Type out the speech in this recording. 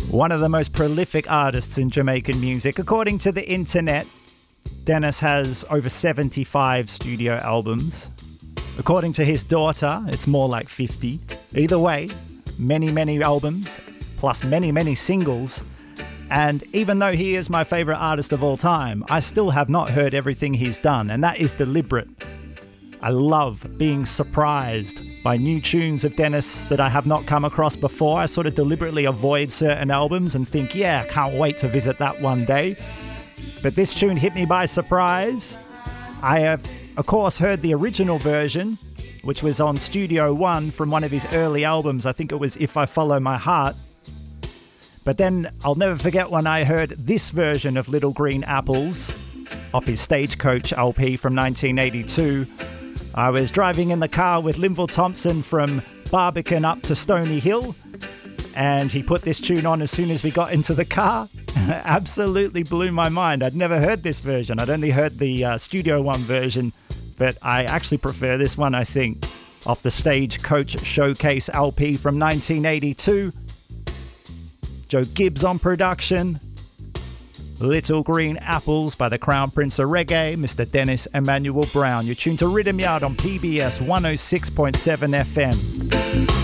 One of the most prolific artists in Jamaican music. According to the internet, Dennis has over 75 studio albums. According to his daughter, it's more like 50. Either way, many albums, plus many singles. And even though he is my favorite artist of all time, I still have not heard everything he's done, and that is deliberate. I love being surprised by new tunes of Dennis that I have not come across before. I sort of deliberately avoid certain albums and think, yeah, I can't wait to visit that one day. But this tune hit me by surprise. I have, of course, heard the original version, which was on Studio One from one of his early albums. I think it was If I Follow My Heart. But then I'll never forget when I heard this version of Little Green Apples off his Stagecoach LP from 1982. I was driving in the car with Linville Thompson from Barbican up to Stony Hill, and he put this tune on as soon as we got into the car. Absolutely blew my mind. I'd never heard this version. I'd only heard the Studio One version, but I actually prefer this one, I think, off the Stagecoach Showcase LP from 1982. Joe Gibbs on production. Little Green Apples by the Crown Prince of Reggae, Mr. Dennis Emmanuel Brown. You're tuned to Rhythm Yard on PBS 106.7 FM.